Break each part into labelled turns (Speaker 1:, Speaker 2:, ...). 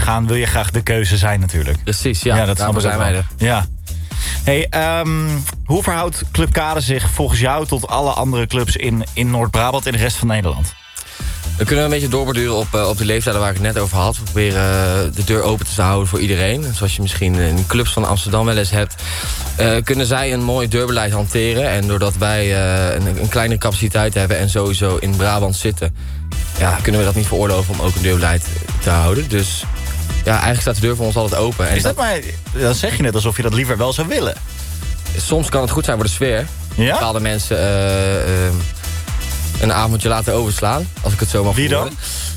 Speaker 1: gaan, wil je graag de keuze zijn natuurlijk.
Speaker 2: Precies, ja.
Speaker 1: Dat
Speaker 2: daarvoor zijn wij er.
Speaker 1: Ja. Hey, hoe verhoudt Club Kade zich volgens jou tot alle andere clubs in Noord-Brabant en de rest van Nederland?
Speaker 2: We kunnen een beetje doorborduren op de leeftijden waar ik het net over had. We proberen de deur open te houden voor iedereen. Zoals je misschien in clubs van Amsterdam wel eens hebt, kunnen zij een mooi deurbeleid hanteren. En doordat wij een kleinere capaciteit hebben en sowieso in Brabant zitten, kunnen we dat niet veroorloven om ook een deurbeleid te houden. Dus eigenlijk staat de deur voor ons altijd open. En
Speaker 1: dan zeg je net alsof je dat liever wel zou willen.
Speaker 2: Soms kan het goed zijn voor de sfeer.
Speaker 1: Ja?
Speaker 2: Bepaalde mensen een avondje laten overslaan, als ik het zo mag
Speaker 1: Wie
Speaker 2: verwoorden.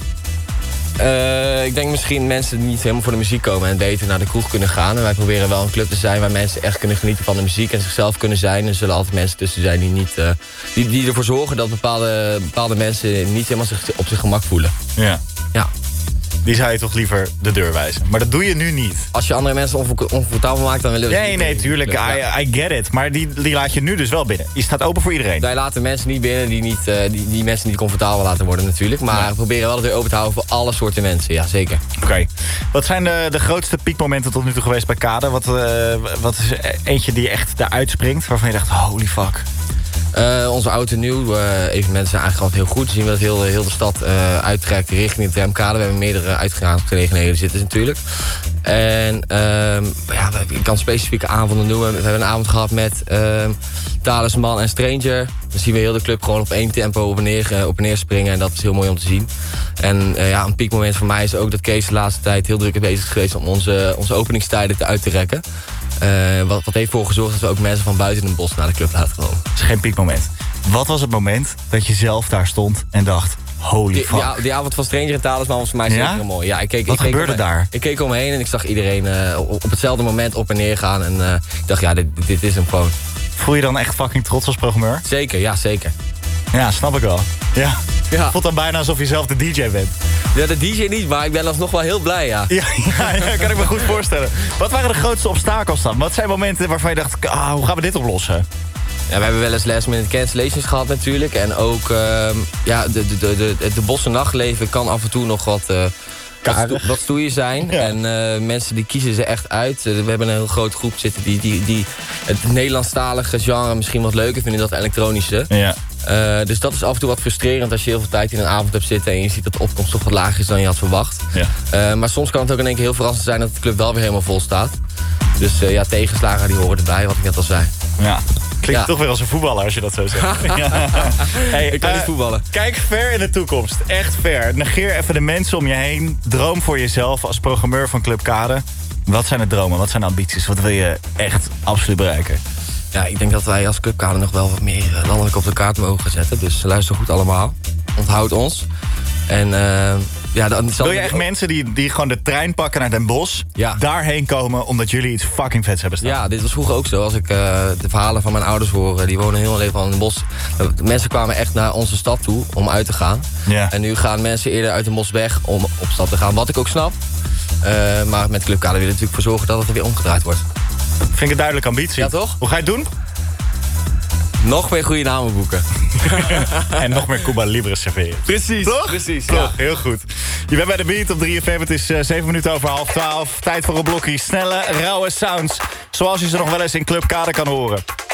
Speaker 2: Ik denk misschien mensen die niet helemaal voor de muziek komen en beter naar de kroeg kunnen gaan. En wij proberen wel een club te zijn waar mensen echt kunnen genieten van de muziek en zichzelf kunnen zijn. Er zullen altijd mensen tussen zijn die niet die ervoor zorgen dat bepaalde mensen niet helemaal op zich gemak voelen.
Speaker 1: Ja.
Speaker 2: Ja.
Speaker 1: Die zou je toch liever de deur wijzen. Maar dat doe je nu niet.
Speaker 2: Als je andere mensen oncomfortabel maakt, dan willen we...
Speaker 1: Nee, tuurlijk. I get it. Maar die laat je nu dus wel binnen. Je staat open voor iedereen.
Speaker 2: Wij laten mensen niet binnen die mensen niet comfortabel laten worden natuurlijk. Maar we proberen wel de deur open te houden voor alle soorten mensen. Ja, zeker.
Speaker 1: Oké. Wat zijn de grootste piekmomenten tot nu toe geweest bij Kade? Wat is eentje die echt daaruit springt? Waarvan je dacht, holy fuck.
Speaker 2: Onze oud en nieuw evenementen zijn eigenlijk altijd heel goed. We zien dat heel de stad uittrekt richting de tramkade. We hebben meerdere uitgaansgelegenheden zitten natuurlijk. En ik kan specifieke avonden noemen. We hebben een avond gehad met Talisman en Stranger. Dan zien we heel de club gewoon op één tempo op en neer springen. En dat is heel mooi om te zien. En een piekmoment voor mij is ook dat Kees de laatste tijd heel druk is bezig geweest om onze openingstijden uit te rekken. Wat heeft ervoor gezorgd dat we ook mensen van buiten het bos naar de club laten komen.
Speaker 1: Dat is geen piekmoment. Wat was het moment dat je zelf daar stond en dacht, holy fuck.
Speaker 2: Die avond van Stranger en Talisman was voor mij zeker mooi. Ja,
Speaker 1: Wat gebeurde daar?
Speaker 2: Ik keek om me heen en ik zag iedereen op hetzelfde moment op en neer gaan. En ik dacht, dit is hem gewoon.
Speaker 1: Voel je dan echt fucking trots als programmeur?
Speaker 2: Zeker, ja, zeker.
Speaker 1: Ja, snap ik wel. Ja. Voelt dan bijna alsof je zelf de DJ bent.
Speaker 2: Ja, de DJ niet, maar ik ben alsnog wel heel blij, ja.
Speaker 1: Ja, kan ik me goed voorstellen. Wat waren de grootste obstakels dan? Wat zijn momenten waarvan je dacht, hoe gaan we dit oplossen?
Speaker 2: Ja, we hebben wel eens last minute cancellations gehad natuurlijk. En ook de bosse nachtleven kan af en toe nog wat stoeien zijn. Ja. En mensen die kiezen ze echt uit. We hebben een heel grote groep zitten die het Nederlandstalige genre misschien wat leuker vinden dan het elektronische.
Speaker 1: Ja.
Speaker 2: Dus dat is af en toe wat frustrerend als je heel veel tijd in een avond hebt zitten en je ziet dat de opkomst toch wat lager is dan je had verwacht. Ja. Maar soms kan het ook in één keer heel verrassend zijn dat de club wel weer helemaal vol staat. Dus tegenslagen die horen erbij, wat ik net al zei.
Speaker 1: Ja. Klinkt toch weer als een voetballer als je dat zo zegt. Hey,
Speaker 2: ik kan niet voetballen.
Speaker 1: Kijk ver in de toekomst. Echt ver. Negeer even de mensen om je heen. Droom voor jezelf als programmeur van Club Kade. Wat zijn de dromen? Wat zijn de ambities? Wat wil je echt absoluut bereiken?
Speaker 2: Ja, ik denk dat wij als Club Kade nog wel wat meer landelijk op de kaart mogen zetten. Dus luister goed allemaal. Onthoud ons. En
Speaker 1: wil je echt mensen die gewoon de trein pakken naar Den Bosch, daarheen komen omdat jullie iets fucking vets hebben staan?
Speaker 2: Ja, dit was vroeger ook zo. Als ik de verhalen van mijn ouders hoor, die wonen heel leven al in Den Bosch. Mensen kwamen echt naar onze stad toe om uit te gaan. Ja. En nu gaan mensen eerder uit Den Bosch weg om op stad te gaan, wat ik ook snap. Maar met Club Kade willen we natuurlijk voor zorgen dat het er weer omgedraaid wordt.
Speaker 1: Vind ik een duidelijke ambitie.
Speaker 2: Ja, toch?
Speaker 1: Hoe ga je het doen?
Speaker 2: Nog meer goede namen boeken.
Speaker 1: En nog meer Cuba Libre serveren.
Speaker 2: Precies.
Speaker 1: Toch?
Speaker 2: Precies,
Speaker 1: toch?
Speaker 2: ja.
Speaker 1: Heel goed. Je bent bij de Beat op 3FM. Het is 7 minuten over 11:30. Tijd voor een blokje snelle, rauwe sounds. Zoals je ze nog wel eens in Club Kade kan horen.